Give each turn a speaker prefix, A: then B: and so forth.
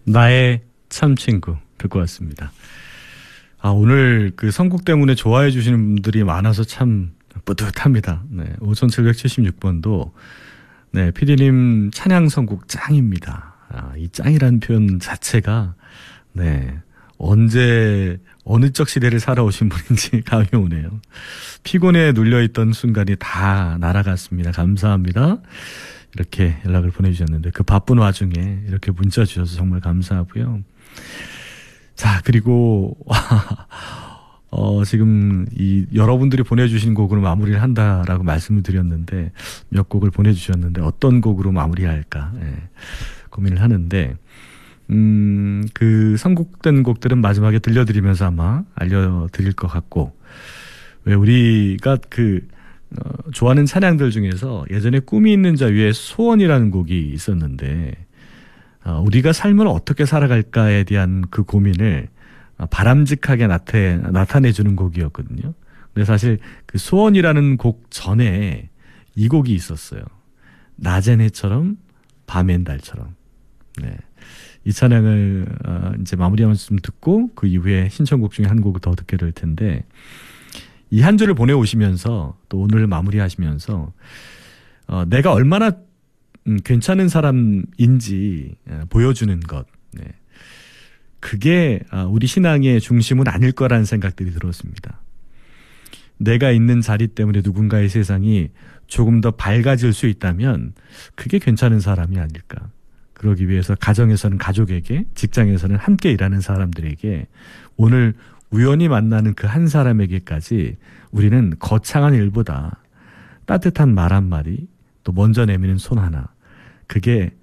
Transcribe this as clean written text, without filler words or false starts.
A: 나의 참 친구 듣고 왔습니다. 오늘 그 선곡 때문에 좋아해 주시는 분들이 많아서 참 뿌듯합니다. 네, 5776번도 네, PD님 찬양 선곡 짱입니다. 이 짱이라는 표현 자체가 네, 언제 어느 적 시대를 살아오신 분인지 감이 오네요. 피곤에 눌려있던 순간이 다 날아갔습니다. 감사합니다. 이렇게 연락을 보내주셨는데 그 바쁜 와중에 이렇게 문자 주셔서 정말 감사하고요. 자, 그리고 지금 이 여러분들이 보내주신 곡으로 마무리를 한다라고 말씀을 드렸는데 몇 곡을 보내주셨는데 어떤 곡으로 마무리할까 고민을 하는데 그 선곡된 곡들은 마지막에 들려드리면서 아마 알려드릴 것 같고, 왜 우리가 좋아하는 찬양들 중에서 예전에 꿈이 있는 자 위에 소원이라는 곡이 있었는데 우리가 삶을 어떻게 살아갈까에 대한 그 고민을 바람직하게 나타내주는 곡이었거든요. 근데 사실 그 소원이라는 곡 전에 이 곡이 있었어요. 낮엔 해처럼 밤엔 달처럼. 네. 이 찬양을 이제 마무리하면서 좀 듣고 그 이후에 신청곡 중에 한 곡을 더 듣게 될 텐데, 이 한 주를 보내오시면서 또 오늘 마무리하시면서 내가 얼마나 괜찮은 사람인지 보여주는 것, 네. 그게 우리 신앙의 중심은 아닐 거라는 생각들이 들었습니다. 내가 있는 자리 때문에 누군가의 세상이 조금 더 밝아질 수 있다면 그게 괜찮은 사람이 아닐까. 그러기 위해서 가정에서는 가족에게, 직장에서는 함께 일하는 사람들에게, 오늘 우연히 만나는 그 한 사람에게까지 우리는 거창한 일보다 따뜻한 말 한마디, 또 먼저 내미는 손 하나, 그게